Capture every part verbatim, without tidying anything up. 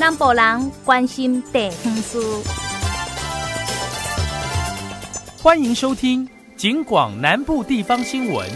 南部人关心地方事。 欢迎收听警广南部地方新闻。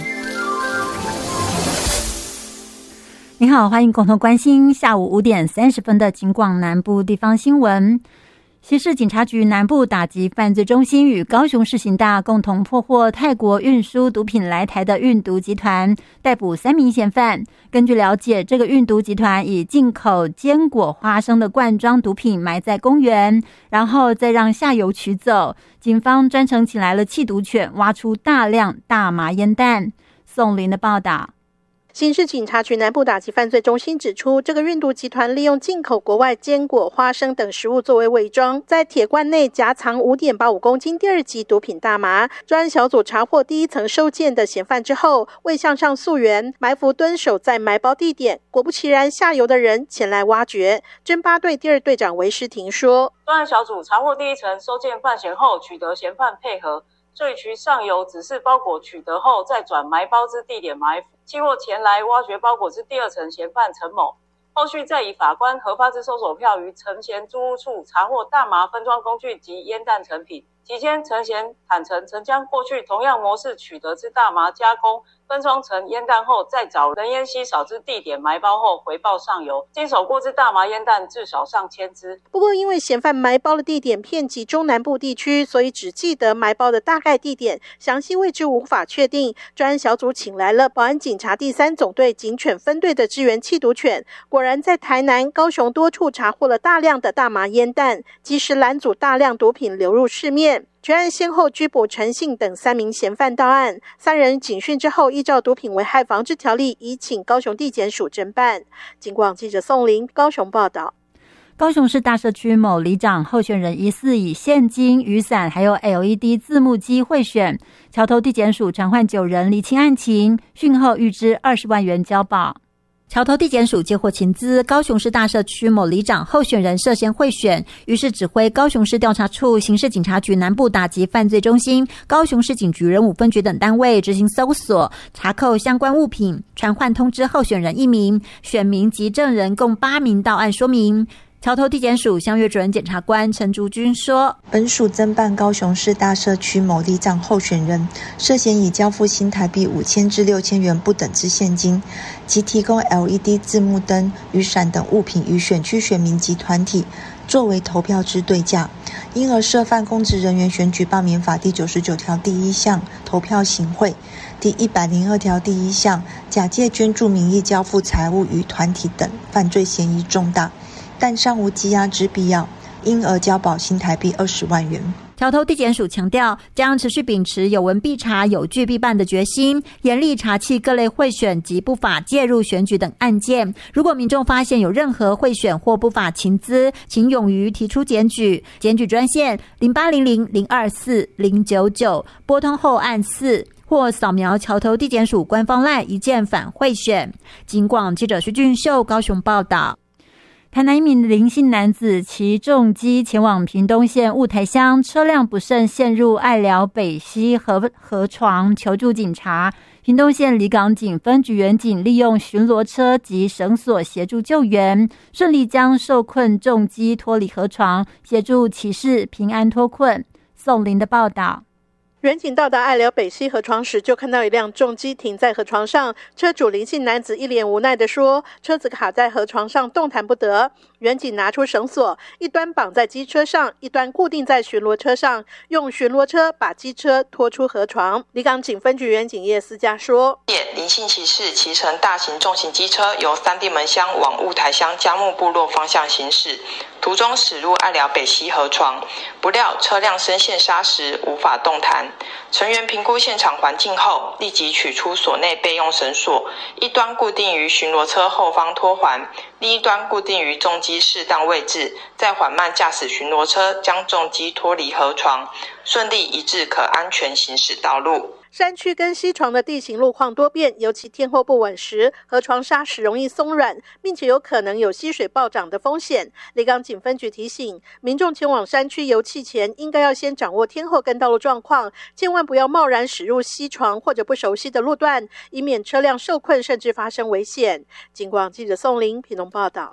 你好，欢迎共同关心下午五点三十分的警广南部地方新闻。西市警察局南部打击犯罪中心与高雄市刑大共同破获泰国运输毒品来台的运毒集团，逮捕三名嫌犯。根据了解，这个运毒集团以进口坚果花生的罐装毒品埋在公园，然后再让下游取走。警方专程请来了缉毒犬，挖出大量大麻烟弹。宋林的报道。 新市警察局南部打击犯罪中心指出，这个运毒集团利用进口国外坚果、花生等食物作为伪装，在铁罐内夹藏 五点八五公斤第二级毒品大麻。专案小组查获第一层收件的嫌犯之后，未向上溯源，埋伏蹲守在埋包地点。果不其然，下游的人前来挖掘。侦八队第二队长韦诗婷说， 专案小组查获第一层收件犯嫌后，取得嫌犯配合，坠渠上游指示包裹取得后，再转埋包之地点埋伏。期货前来挖掘包裹之第二层嫌犯陈某，后续再以法官核发之搜索票于陈嫌租屋处查获大麻分装工具及烟弹成品。期间，陈嫌坦承曾将过去同样模式取得之大麻加工分装成烟弹后，再找人烟稀少之地点埋包后回报上游，经手过之大麻烟弹至少上千支。 不过，因为嫌犯埋包的地点遍及中南部地区，所以只记得埋包的大概地点，详细位置无法确定。专案小组请来了保安警察第三总队警犬分队的支援缉毒犬，果然在台南、高雄多处查获了大量的大麻烟弹，及时拦阻大量毒品流入市面。全案先后拘捕陈姓等三名嫌犯到案，三人警讯之后，依照毒品危害防治条例，移请高雄地检署侦办。警广记者宋林高雄报道。 高雄市大社区某里长候选人疑似以现金、雨伞还有 L E D 字幕机贿选，桥头地检署传唤九人厘清案情，讯后预支二十万元交保。桥头地检署接获情资，高雄市大社区某里长候选人涉嫌贿选，于是指挥高雄市调查处、刑事警察局南部打击犯罪中心、高雄市警局人武分局等单位执行搜索，查扣相关物品，传唤通知候选人一名，选民及证人共八名到案说明。桥头地检署相约主任检察官陈竹君说， 本署侦办高雄市大社区某里长候选人涉嫌以交付新台币五千至六千元不等之现金，及提供 L E D 字幕灯、雨伞等物品与选区选民及团体作为投票之对价，因而涉犯公职人员选举罢免法第九十九条第一项投票行贿，第一百零二条第一项假借捐助名义交付财物与团体等犯罪嫌疑重大，但尚无羁押之必要，因而交保新台币二十万元。 桥头地检署强调，将持续秉持有闻必查、有据必办的决心，严厉查缉各类贿选及不法介入选举等案件。如果民众发现有任何贿选或不法情资，请勇于提出检举。检举专线零八零零零二四零九九，拨通后按四。或扫描桥头地检署官方 LINE 一键反贿选。警广记者徐俊秀高雄报道。台南一名林姓男子骑重机前往屏东县雾台乡，车辆不慎陷入爱寮北溪河河床，求助警察。屏东县里港警分局员警利用巡逻车及绳索协助救援，顺利将受困重机脱离河床，协助骑士平安脱困。宋林的报道。 员警到达爱寮北溪河床时，就看到一辆重机停在河床上，车主林姓男子一脸无奈地说，车子卡在河床上动弹不得。员警拿出绳索，一端绑在机车上，一端固定在巡逻车上，用巡逻车把机车拖出河床。里港警分局员警叶思佳说， 林姓骑士骑乘大型重型机车由三地门乡往雾台乡嘉木部落方向行驶，途中驶入爱寮北溪河床，不料车辆深陷沙石，无法动弹。成员评估现场环境后，立即取出所内备用绳索，一端固定于巡逻车后方拖环，另一端固定于重机适当位置，再缓慢驾驶巡逻车将重机脱离河床，顺利移至可安全行驶道路。 山区跟溪床的地形路况多变，尤其天候不稳时，河床沙石容易松软，并且有可能有溪水暴涨的风险。里港警分局提醒民众前往山区游憩前，应该要先掌握天候跟道路状况，千万不要贸然驶入溪床或者不熟悉的路段，以免车辆受困甚至发生危险。警广记者宋玲屏东报道。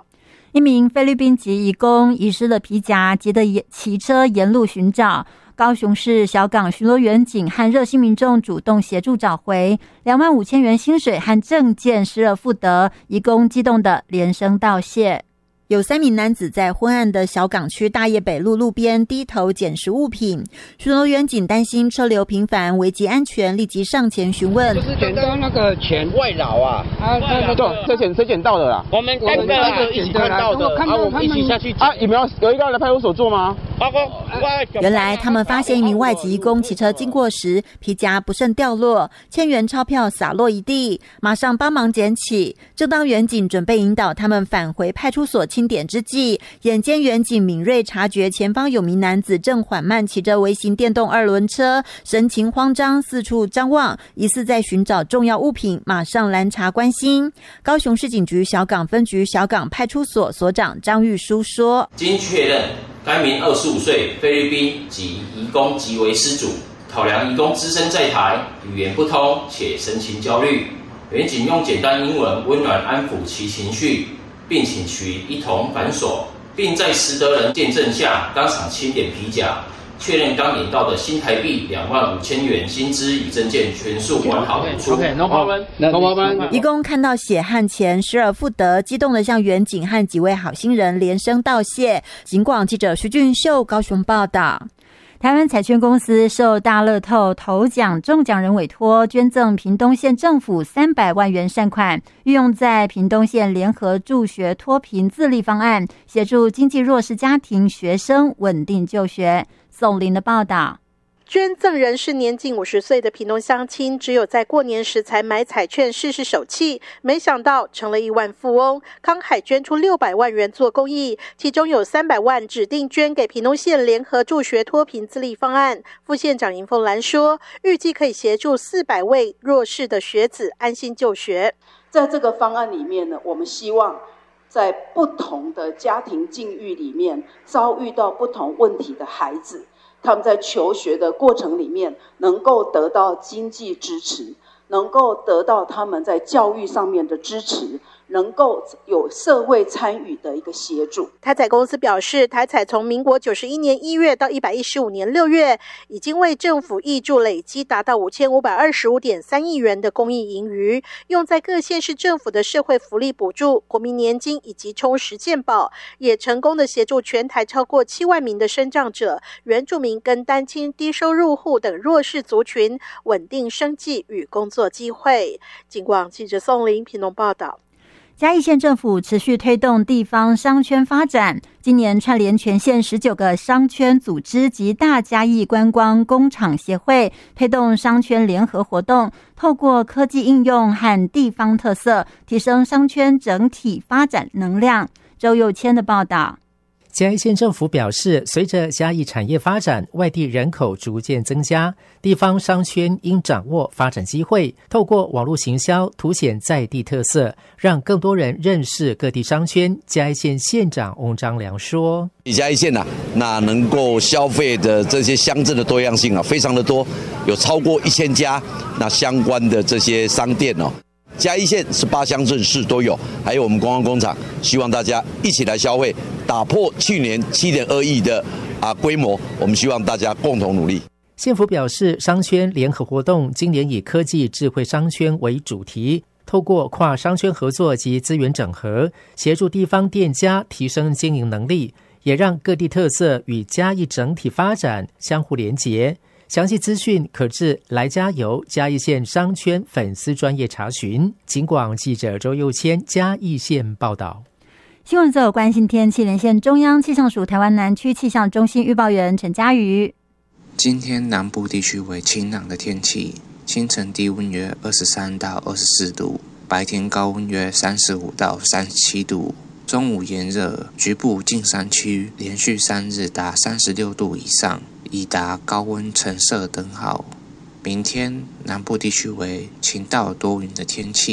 一名菲律宾籍移工遗失了皮夹，急得骑车沿路寻找。高雄市小港巡逻员警和热心民众主动协助找回两万五千元薪水和证件失而复得，移工激动的连声道谢。有三名男子在昏暗的小港区大业北路路边低头捡拾物品，巡逻员警担心车流频繁危及安全，立即上前询问。 就是捡到那个钱外劳啊， 啊，那个对，这捡谁捡到的啦？ 我们三个啊一起看到的， 看到我们一起下去啊！有没有有一个人来派出所做吗？ 原来他们发现一名外籍移工骑车经过时，皮夹不慎掉落，千元钞票洒落一地，马上帮忙捡起。正当员警准备引导他们返回派出所清点之际，眼尖员警敏锐察觉前方有名男子正缓慢骑着微型电动二轮车，神情慌张，四处张望，疑似在寻找重要物品，马上拦查关心。高雄市警局小港分局小港派出所所长张玉书说： 经确认，该名二十五岁菲律宾籍移工即为失主，考量移工只身在台，语言不通且神情焦虑，员警用简单英文温暖安抚其情绪，并请其一同反锁，并在识得人见证下当场清点皮夹，确认刚领到的新台币两万五千元薪资与证件全数完好无错。 OK， no problem， no problem。 移工看到血和钱失而复得，激动地向员警和几位好心人连声道谢。警广记者徐俊秀高雄报道。台湾彩券公司受大乐透头奖中奖人委托，捐赠屏东县政府三百万元善款，运用在屏东县联合助学脱贫自立方案，协助经济弱势家庭学生稳定就学。宋林的报道。 捐赠人是年近五十岁的屏东乡亲，只有在过年时才买彩券试试手气，没想到成了亿万富翁，慷慨捐出六百万元做公益，其中有三百万指定捐给屏东县联合助学脱贫自立方案。副县长尹凤兰说，预计可以协助四百位弱势的学子安心就学。 在这个方案里面呢，我们希望在不同的家庭境遇里面遭遇到不同问题的孩子，他们在求学的过程里面能够得到经济支持，能够得到他们在教育上面的支持，能够有社会参与的一个协助。 台彩公司表示，台彩从民国九十一年一月到一百一十五年六月，已经为政府挹注累积达到五千五百二十五点三亿元的公益盈余，用在各县市政府的社会福利补助、国民年金以及充实健保，也成功的协助全台超过七万名的身障者、原住民跟单亲低收入户等弱势族群稳定生计与工作机会。警广记者宋林屏东报道。 嘉义县政府持续推动地方商圈发展，今年串联全县十九个商圈组织及大嘉义观光工厂协会，推动商圈联合活动，透过科技应用和地方特色，提升商圈整体发展能量。周佑谦的报道。 嘉义县政府表示，随着嘉义产业发展，外地人口逐渐增加，地方商圈应掌握发展机会，透过网络行销凸显在地特色，让更多人认识各地商圈。嘉义县县长翁章良说， 嘉义县啊，那能够消费的这些乡镇的多样性啊，非常的多，有超过一千家那相关的这些商店哦。嘉义县十八乡镇市都有，还有我们观光工厂，希望大家一起来消费，打破去年七点二亿的啊规模，我们希望大家共同努力。 县府表示，商圈联合活动今年以科技智慧商圈为主题，透过跨商圈合作及资源整合，协助地方店家提升经营能力，也让各地特色与嘉义整体发展相互连结。详细资讯可至来加油嘉义县商圈粉丝专页查询。警广记者周佑谦嘉义县报道。 新闻所有关心天气，连线中央气象署台湾南区气象中心预报员陈嘉瑜。 今天南部地区为晴朗的天气，清晨低温约二十三到二十四度，白天高温约三十五到三十七度，中午炎热，局部近山区连续三日达三十六度以上，已达高温橙色灯号。明天南部地区为晴到多云的天气。